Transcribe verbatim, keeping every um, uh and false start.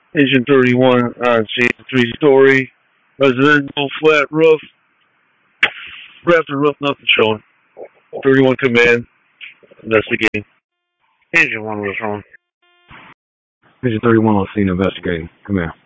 Engine thirty-one on scene, three-story, residential flat roof, rafter roof, nothing showing. thirty-one command, investigating. Engine one was wrong. Engine thirty-one on scene investigating. Come here.